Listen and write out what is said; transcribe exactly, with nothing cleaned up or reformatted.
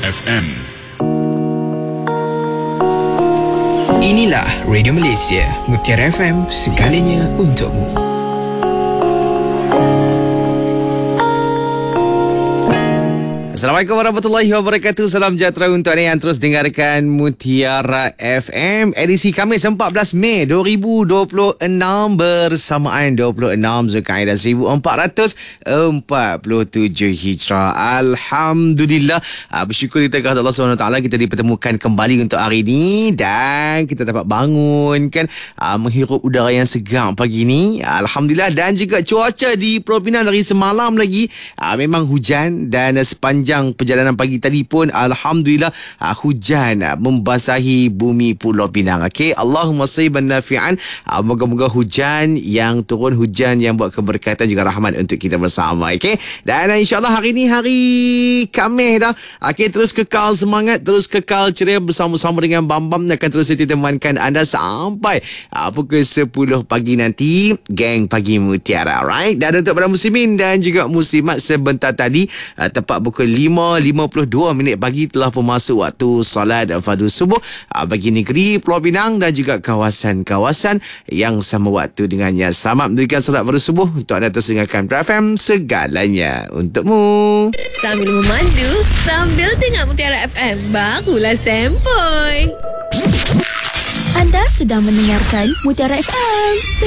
F M. Inilah Radio Malaysia, Mutiara F M, segalanya untukmu. Assalamualaikum warahmatullahi wabarakatuh. Salam sejahtera untuk anda yang terus dengarkan Mutiara F M. Edisi Khamis empat belas Mei dua ribu dua puluh enam bersamaan dua puluh enam Zulkaidah seribu empat ratus empat puluh tujuh Hijrah. Alhamdulillah. Bersyukur kita kepada Allah subhanahu wa taala kita dipertemukan kembali untuk hari ini dan kita dapat bangun kan, menghirup udara yang segar pagi ni. Alhamdulillah. Dan juga cuaca di Pulau Pinang dari semalam lagi memang hujan dan sepanjang Sepanjang perjalanan pagi tadi pun alhamdulillah uh, hujan uh, membasahi bumi Pulau Pinang. Okey, Allahumma sayyiban nafi'an. Uh, moga-moga hujan yang turun, hujan yang buat keberkatan juga rahmat untuk kita bersama. Okey, dan uh, insya-Allah hari ni hari Khamis dah. Okey, terus kekal semangat, terus kekal ceria bersama-sama dengan Bam-Bam akan terus ditemankan anda sampai uh, pukul sepuluh pagi nanti, geng Pagi Mutiara. Alright, dan untuk para muslimin dan juga muslimat sebentar tadi uh, tepat pukul lima lima puluh dua minit pagi telah pun masuk waktu solat fardu subuh bagi negeri Pulau Pinang dan juga kawasan-kawasan yang sama waktu dengannya. Selamat mendirikan solat fardu subuh untuk anda terus dengarkan F M, segalanya untukmu. Sambil memandu, sambil dengar Mutiara F M, barulah sempoi. Anda sedang mendengarkan Mutiara F M.